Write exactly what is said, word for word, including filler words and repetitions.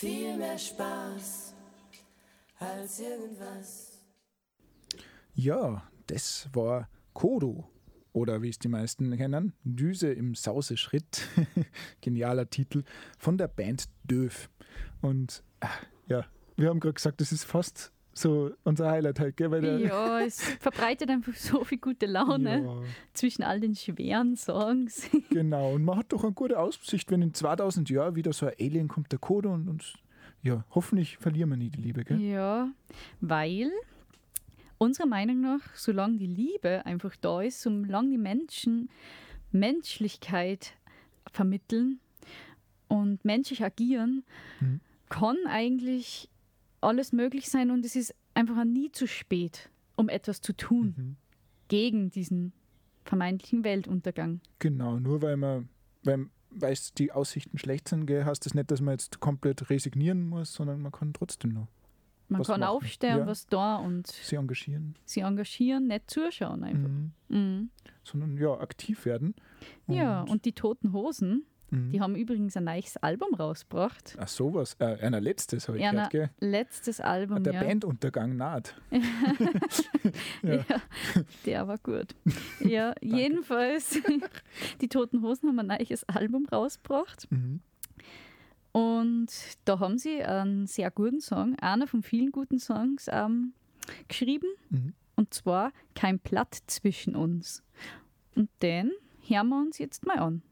viel mehr Spaß als irgendwas. Ja, das war Kodo. Oder wie es die meisten kennen, Düse im Sauseschritt. Genialer Titel von der Band Döf. Und ach, ja, wir haben gerade gesagt, das ist fast so unser Highlight halt, gell? Weil der ja, es verbreitet einfach so viel gute Laune ja, zwischen all den schweren Songs. genau, und man hat doch eine gute Aussicht, wenn in zweitausend Jahren wieder so ein Alien kommt, der Kodo, und uns, ja, hoffentlich verlieren wir nie die Liebe, gell? Ja, weil unserer Meinung nach, solange die Liebe einfach da ist, solange die Menschen Menschlichkeit vermitteln und menschlich agieren, Mhm. kann eigentlich alles möglich sein und es ist einfach nie zu spät, um etwas zu tun Mhm. gegen diesen vermeintlichen Weltuntergang. Genau, nur weil man, weil, weil es die Aussichten schlecht sind, gell, heißt das nicht, dass man jetzt komplett resignieren muss, sondern man kann trotzdem noch Man was kann machen. aufstehen, Ja. was da und sich engagieren, sie engagieren, nicht zuschauen einfach. mhm. Mhm. sondern ja, aktiv werden. Ja, und die Toten Hosen, mhm. die haben übrigens ein neues Album rausgebracht. Ach, sowas. Äh, einer letztes habe ich Einer gehört, gell? letztes Album, Der ja. Banduntergang naht. ja. Ja. Der war gut. Ja, jedenfalls, die Toten Hosen haben ein neues Album rausgebracht. Mhm. Und da haben sie einen sehr guten Song, einer von vielen guten Songs ähm, geschrieben. Mhm. Und zwar Kein Blatt zwischen uns. Und den hören wir uns jetzt mal an.